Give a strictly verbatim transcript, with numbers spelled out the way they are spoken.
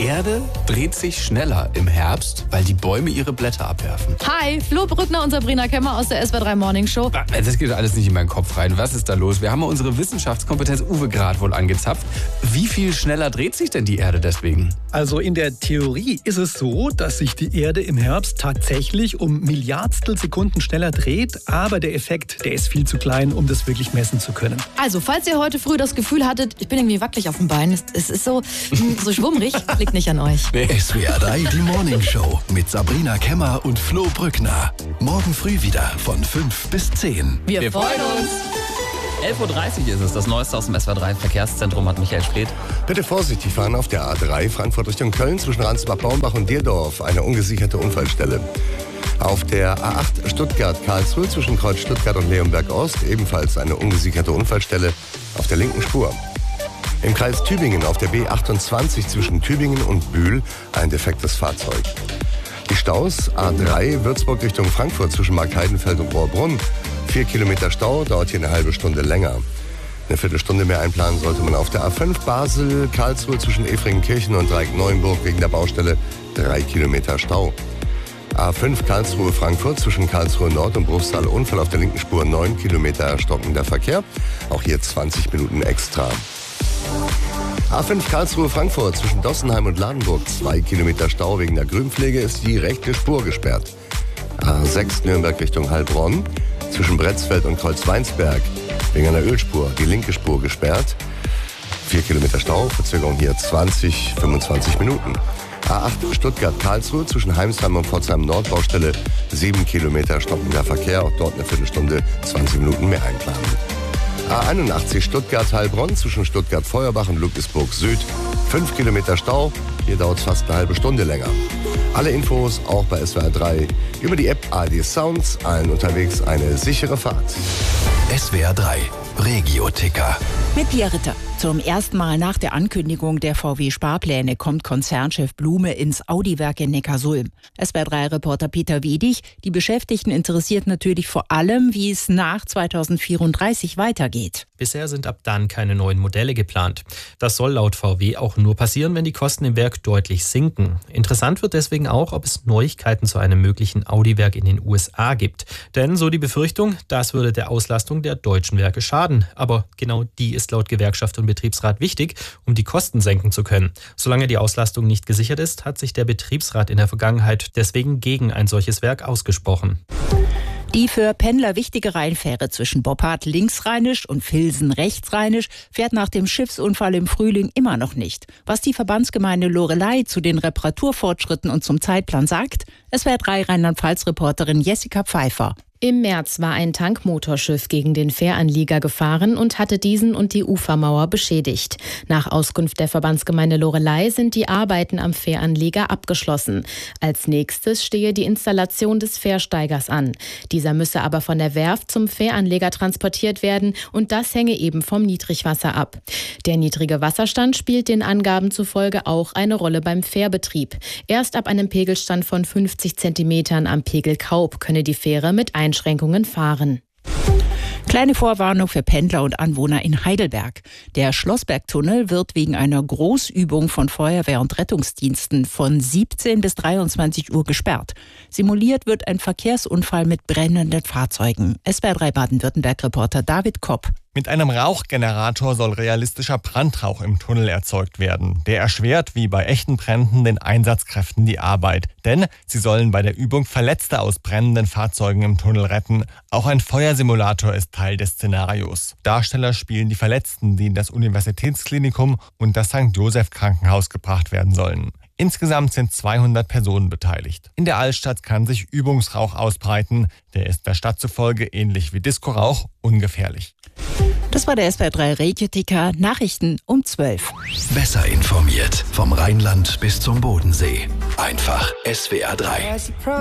Erde dreht sich schneller im Herbst, weil die Bäume ihre Blätter abwerfen. Hi, Flo Brückner und Sabrina Kemmer aus der S W R drei Morning Show. Das geht alles nicht in meinen Kopf rein. Was ist da los? Wir haben mal unsere Wissenschaftskompetenz Uwe Grad wohl angezapft. Wie viel schneller dreht sich denn die Erde deswegen? Also in der Theorie ist es so, dass sich die Erde im Herbst tatsächlich um Milliardstel Sekunden schneller dreht, aber der Effekt, der ist viel zu klein, um das wirklich messen zu können. Also, falls ihr heute früh das Gefühl hattet, ich bin irgendwie wackelig auf dem Bein, es, es ist so, so schwummrig, liegt nicht an euch. Nee. S W R drei, die Morning Show mit Sabrina Kemmer und Flo Brückner. Morgen früh wieder von fünf bis zehn. Wir, Wir freuen uns. elf Uhr dreißig ist es. Das Neueste aus dem S W R drei Verkehrszentrum hat Michael Spreet. Bitte vorsichtig fahren auf der A drei, Frankfurt Richtung Köln, zwischen Ransbach-Baumbach und Dierdorf, eine ungesicherte Unfallstelle. Auf der A acht Stuttgart-Karlsruhe zwischen Kreuz Stuttgart und Leonberg-Ost, ebenfalls eine ungesicherte Unfallstelle auf der linken Spur. Im Kreis Tübingen auf der B achtundzwanzig zwischen Tübingen und Bühl ein defektes Fahrzeug. Die Staus A drei Würzburg Richtung Frankfurt zwischen Markheidenfeld und Rohrbrunn. Vier Kilometer Stau, dauert hier eine halbe Stunde länger. Eine Viertelstunde mehr einplanen sollte man auf der A fünf Basel, Karlsruhe zwischen Efringenkirchen und Dreieck-Neuenburg wegen der Baustelle. Drei Kilometer Stau. A fünf Karlsruhe Frankfurt zwischen Karlsruhe Nord und Bruchsal Unfall auf der linken Spur. Neun Kilometer stockender Verkehr. Auch hier zwanzig Minuten extra. A fünf Karlsruhe Frankfurt zwischen Dossenheim und Ladenburg. Zwei Kilometer Stau wegen der Grünpflege ist die rechte Spur gesperrt. A sechs Nürnberg Richtung Heilbronn zwischen Bretzfeld und Kreuzweinsberg wegen einer Ölspur die linke Spur gesperrt. Vier Kilometer Stau, Verzögerung hier zwanzig, fünfundzwanzig Minuten. A acht Stuttgart-Karlsruhe zwischen Heimsheim und Pforzheim Nordbaustelle. Sieben Kilometer stockender Verkehr, auch dort eine Viertelstunde, zwanzig Minuten mehr einplanen. A einundachtzig Stuttgart-Heilbronn zwischen Stuttgart-Feuerbach und Ludwigsburg Süd. Fünf Kilometer Stau, hier dauert es fast eine halbe Stunde länger. Alle Infos auch bei S W R drei über die App A R D Sounds. Allen unterwegs eine sichere Fahrt. S W R drei, Regio-Ticker. Mit Pia Ritter. Zum ersten Mal nach der Ankündigung der V W-Sparpläne kommt Konzernchef Blume ins Audi-Werk in Neckarsulm. S W R drei Reporter Peter Wedig. Die Beschäftigten interessiert natürlich vor allem, wie es nach zweitausendvierunddreißig weitergeht. Bisher sind ab dann keine neuen Modelle geplant. Das soll laut V W auch nur passieren, wenn die Kosten im Werk deutlich sinken. Interessant wird deswegen auch, ob es Neuigkeiten zu einem möglichen Audi-Werk in den U S A gibt. Denn so die Befürchtung, das würde der Auslastung der deutschen Werke schaden. Aber genau die ist laut Gewerkschaft und Betriebsrat wichtig, um die Kosten senken zu können. Solange die Auslastung nicht gesichert ist, hat sich der Betriebsrat in der Vergangenheit deswegen gegen ein solches Werk ausgesprochen. Die für Pendler wichtige Rheinfähre zwischen Boppard linksrheinisch und Vilsen rechtsrheinisch fährt nach dem Schiffsunfall im Frühling immer noch nicht. Was die Verbandsgemeinde Loreley zu den Reparaturfortschritten und zum Zeitplan sagt, S W R drei Rheinland-Pfalz-Reporterin Jessica Pfeiffer. Im März war ein Tankmotorschiff gegen den Fähranlieger gefahren und hatte diesen und die Ufermauer beschädigt. Nach Auskunft der Verbandsgemeinde Loreley sind die Arbeiten am Fähranleger abgeschlossen. Als nächstes stehe die Installation des Fährsteigers an. Dieser müsse aber von der Werft zum Fähranleger transportiert werden und das hänge eben vom Niedrigwasser ab. Der niedrige Wasserstand spielt den Angaben zufolge auch eine Rolle beim Fährbetrieb. Erst ab einem Pegelstand von fünfzig Zentimetern am Pegel Kaub könne die Fähre mit Einschränkungen fahren. Kleine Vorwarnung für Pendler und Anwohner in Heidelberg. Der Schlossbergtunnel wird wegen einer Großübung von Feuerwehr und Rettungsdiensten von siebzehn bis dreiundzwanzig Uhr gesperrt. Simuliert wird ein Verkehrsunfall mit brennenden Fahrzeugen. S W R drei Baden-Württemberg-Reporter David Kopp. Mit einem Rauchgenerator soll realistischer Brandrauch im Tunnel erzeugt werden. Der erschwert wie bei echten Bränden den Einsatzkräften die Arbeit. Denn sie sollen bei der Übung Verletzte aus brennenden Fahrzeugen im Tunnel retten. Auch ein Feuersimulator ist Teil des Szenarios. Darsteller spielen die Verletzten, die in das Universitätsklinikum und das Sankt Joseph Krankenhaus gebracht werden sollen. Insgesamt sind zweihundert Personen beteiligt. In der Altstadt kann sich Übungsrauch ausbreiten. Der ist der Stadt zufolge ähnlich wie Diskorauch ungefährlich. Das war der S W R drei Regio-Ticker. Nachrichten um zwölf. Besser informiert vom Rheinland bis zum Bodensee. Einfach S W R drei.